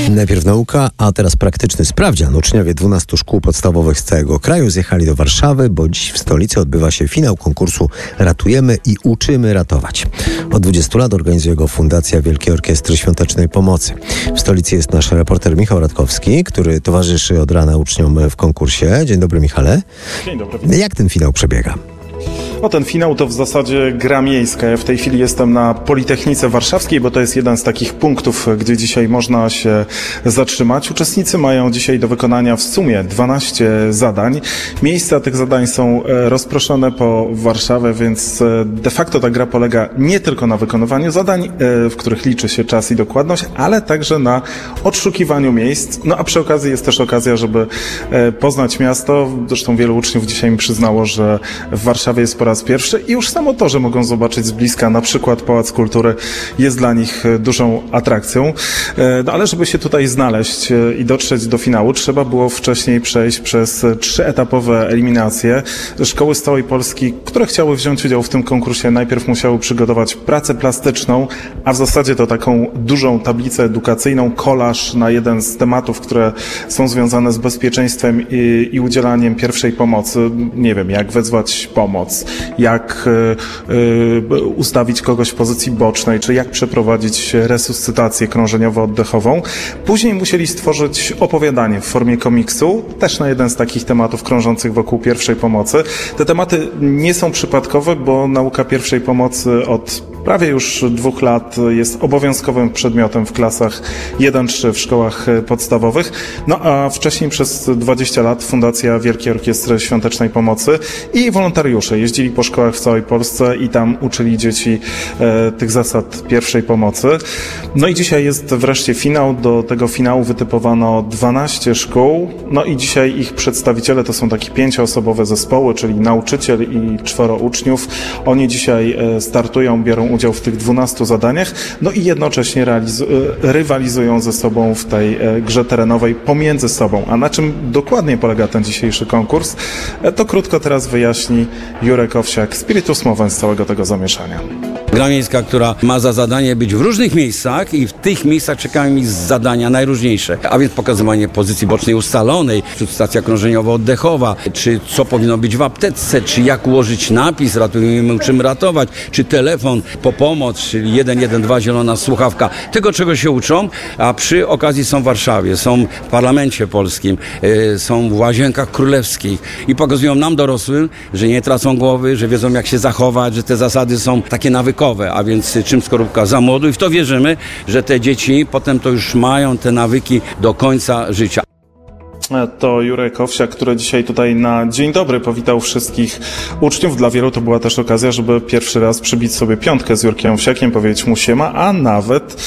Najpierw nauka, a teraz praktyczny sprawdzian. Uczniowie 12 szkół podstawowych z całego kraju zjechali do Warszawy, bo dziś w stolicy odbywa się finał konkursu Ratujemy i uczymy ratować. Od 20 lat organizuje go Fundacja Wielkiej Orkiestry Świątecznej Pomocy. W stolicy jest nasz reporter Michał Radkowski, który towarzyszy od rana uczniom w konkursie. Dzień dobry, Michale. Dzień dobry. Jak ten finał przebiega? Ten finał to w zasadzie gra miejska. Ja w tej chwili jestem na Politechnice Warszawskiej, bo to jest jeden z takich punktów, gdzie dzisiaj można się zatrzymać. Uczestnicy mają dzisiaj do wykonania w sumie 12 zadań. Miejsca tych zadań są rozproszone po Warszawie, więc de facto ta gra polega nie tylko na wykonywaniu zadań, w których liczy się czas i dokładność, ale także na odszukiwaniu miejsc. No a przy okazji jest też okazja, żeby poznać miasto. Zresztą wielu uczniów dzisiaj mi przyznało, że w Warszawie jest po raz pierwszy i już samo to, że mogą zobaczyć z bliska na przykład Pałac Kultury, jest dla nich dużą atrakcją. No ale żeby się tutaj znaleźć i dotrzeć do finału, trzeba było wcześniej przejść przez 3-etapowe eliminacje. Szkoły z całej Polski, które chciały wziąć udział w tym konkursie, najpierw musiały przygotować pracę plastyczną, a w zasadzie to taką dużą tablicę edukacyjną, kolaż na jeden z tematów, które są związane z bezpieczeństwem i udzielaniem pierwszej pomocy. Nie wiem, jak wezwać pomoc, jak ustawić kogoś w pozycji bocznej, czy jak przeprowadzić resuscytację krążeniowo-oddechową. Później musieli stworzyć opowiadanie w formie komiksu, też na jeden z takich tematów krążących wokół pierwszej pomocy. Te tematy nie są przypadkowe, bo nauka pierwszej pomocy od prawie już 2 lat jest obowiązkowym przedmiotem w klasach 1-3 w szkołach podstawowych. No a wcześniej przez 20 lat Fundacja Wielkiej Orkiestry Świątecznej Pomocy i wolontariusze jeździli po szkołach w całej Polsce i tam uczyli dzieci tych zasad pierwszej pomocy. No i dzisiaj jest wreszcie finał. Do tego finału wytypowano 12 szkół. No i dzisiaj ich przedstawiciele to są takie 5-osobowe zespoły, czyli nauczyciel i 4 uczniów. Oni dzisiaj startują, biorą udział w tych 12 zadaniach, no i jednocześnie rywalizują ze sobą w tej grze terenowej pomiędzy sobą. A na czym dokładnie polega ten dzisiejszy konkurs, to krótko teraz wyjaśni Jurek Owsiak, spiritus movens z całego tego zamieszania. Gra miejska, która ma za zadanie być w różnych miejscach i w tych miejscach czekają mi zadania najróżniejsze, a więc pokazywanie pozycji bocznej ustalonej, czy stacja krążeniowo-oddechowa, czy co powinno być w aptece, czy jak ułożyć napis ratujemy, uczymy ratować, czy telefon po pomoc, czyli 112 zielona słuchawka. Tego, czego się uczą, a przy okazji są w Warszawie, są w Parlamencie Polskim, są w Łazienkach Królewskich i pokazują nam dorosłym, że nie tracą głowy, że wiedzą jak się zachować, że te zasady są takie nawykowe, a więc czym skorupka za młodu i w to wierzymy, że te dzieci potem to już mają te nawyki do końca życia. To Jurek Owsiak, który dzisiaj tutaj na dzień dobry powitał wszystkich uczniów. Dla wielu to była też okazja, żeby pierwszy raz przybić sobie 5 z Jurkiem Owsiakiem, powiedzieć mu siema, a nawet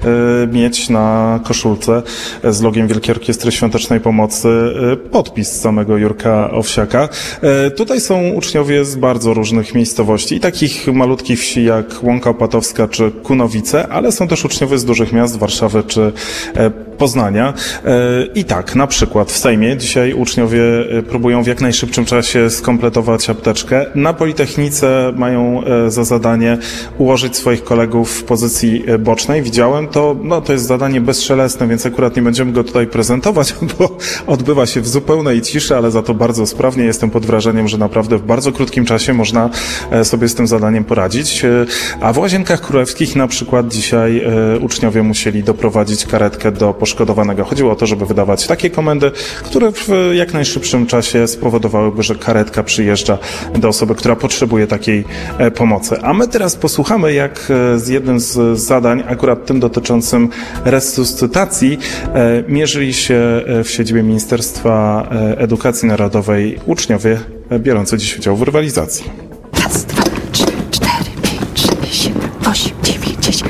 mieć na koszulce z logiem Wielkiej Orkiestry Świątecznej Pomocy podpis samego Jurka Owsiaka. Tutaj są uczniowie z bardzo różnych miejscowości i takich malutkich wsi jak Łąka Opatowska czy Kunowice, ale są też uczniowie z dużych miast, Warszawy czy Poznania. I tak, na przykład w Sejmie dzisiaj uczniowie próbują w jak najszybszym czasie skompletować apteczkę. Na Politechnice mają za zadanie ułożyć swoich kolegów w pozycji bocznej. Widziałem to, to jest zadanie bezszelestne, więc akurat nie będziemy go tutaj prezentować, bo odbywa się w zupełnej ciszy, ale za to bardzo sprawnie. Jestem pod wrażeniem, że naprawdę w bardzo krótkim czasie można sobie z tym zadaniem poradzić. A w Łazienkach Królewskich na przykład dzisiaj uczniowie musieli doprowadzić karetkę do poszkodowanego. Chodziło o to, żeby wydawać takie komendy, które w jak najszybszym czasie spowodowałyby, że karetka przyjeżdża do osoby, która potrzebuje takiej pomocy. A my teraz posłuchamy, jak z jednym z zadań, akurat tym dotyczącym resuscytacji, mierzyli się w siedzibie Ministerstwa Edukacji Narodowej uczniowie biorący dziś udział w rywalizacji. Raz, 2, 3, 4, 5, 6, 7, 8, 9, 10.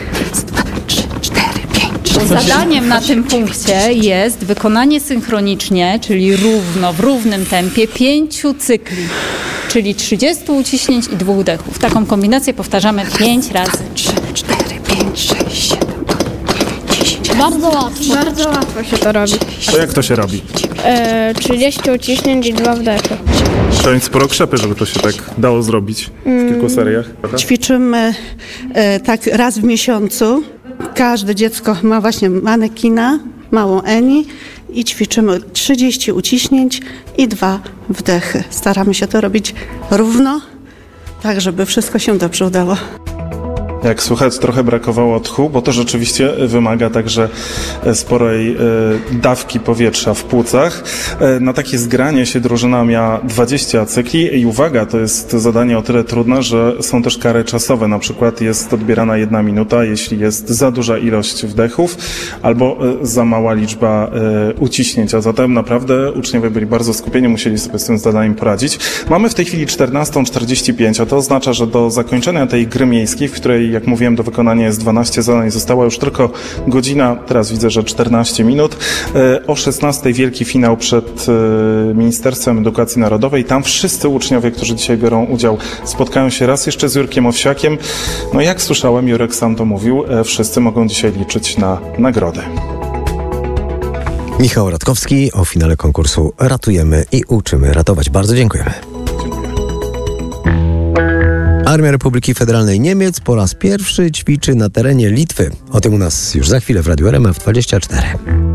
Zadaniem na tym punkcie jest wykonanie synchronicznie, czyli równo, w równym tempie 5 cykli, czyli 30 uciśnięć i 2 wdechów. Taką kombinację powtarzamy 5 razy. 3, 4, 5, 6, 7, 8, 10. Bardzo łatwo. Bardzo łatwo się to robi. To jak to się robi? 30 uciśnięć i 2 wdechy. Trzeba mieć sporo krzepy, żeby to się tak dało zrobić w kilku seriach. Ćwiczymy tak raz w miesiącu. Każde dziecko ma właśnie manekina małą Eni i ćwiczymy 30 uciśnięć i 2 wdechy. Staramy się to robić równo, tak żeby wszystko się dobrze udało. Jak słychać, trochę brakowało tchu, bo to rzeczywiście wymaga także sporej dawki powietrza w płucach. Na takie zgranie się drużyna miała 20 cykli i uwaga, to jest zadanie o tyle trudne, że są też kary czasowe. Na przykład jest odbierana 1 minuta, jeśli jest za duża ilość wdechów albo za mała liczba uciśnięć. A zatem naprawdę uczniowie byli bardzo skupieni, musieli sobie z tym zadaniem poradzić. Mamy w tej chwili 14:45, a to oznacza, że do zakończenia tej gry miejskiej, w której, jak mówiłem, do wykonania jest 12 zadań, została już tylko godzina, teraz widzę, że 14 minut. O 16:00 wielki finał przed Ministerstwem Edukacji Narodowej. Tam wszyscy uczniowie, którzy dzisiaj biorą udział, spotkają się raz jeszcze z Jurkiem Owsiakiem. No jak słyszałem, Jurek sam to mówił, wszyscy mogą dzisiaj liczyć na nagrodę. Michał Radkowski o finale konkursu Ratujemy i uczymy ratować. Bardzo dziękujemy. Armia Republiki Federalnej Niemiec po raz pierwszy ćwiczy na terenie Litwy. O tym u nas już za chwilę w Radiu RMF 24.